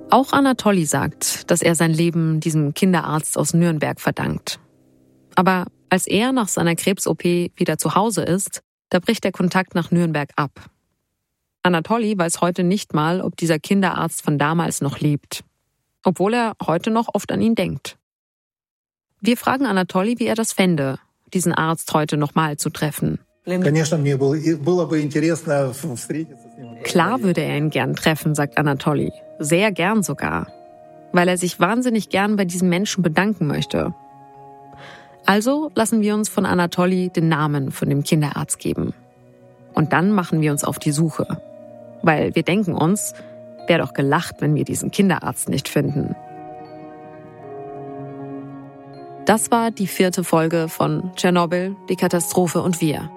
Auch Anatoli sagt, dass er sein Leben diesem Kinderarzt aus Nürnberg verdankt. Aber als er nach seiner Krebs-OP wieder zu Hause ist, da bricht der Kontakt nach Nürnberg ab. Anatoli weiß heute nicht mal, ob dieser Kinderarzt von damals noch lebt, obwohl er heute noch oft an ihn denkt. Wir fragen Anatoli, wie er das fände, diesen Arzt heute nochmal zu treffen. Klar würde er ihn gern treffen, sagt Anatoli. Sehr gern sogar. Weil er sich wahnsinnig gern bei diesem Menschen bedanken möchte. Also lassen wir uns von Anatoli den Namen von dem Kinderarzt geben. Und dann machen wir uns auf die Suche. Weil wir denken uns, wäre doch gelacht, wenn wir diesen Kinderarzt nicht finden. Das war die 4. Folge von Tschernobyl, die Katastrophe und wir.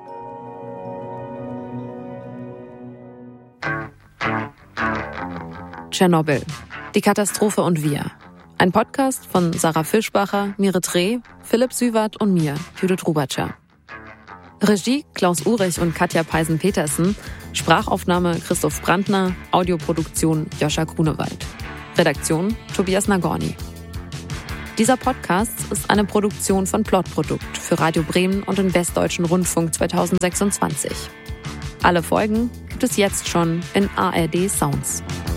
Tschernobyl, die Katastrophe und wir. Ein Podcast von Sarah Fischbacher, Mirit Reh, Philipp Süward und mir, Judith Rubatscher. Regie Klaus Urich und Katja Peisen-Petersen, Sprachaufnahme Christoph Brandner, Audioproduktion Joscha Grunewald. Redaktion Tobias Nagorny. Dieser Podcast ist eine Produktion von Plotprodukt für Radio Bremen und den Westdeutschen Rundfunk 2026. Alle Folgen gibt es jetzt schon in ARD Sounds.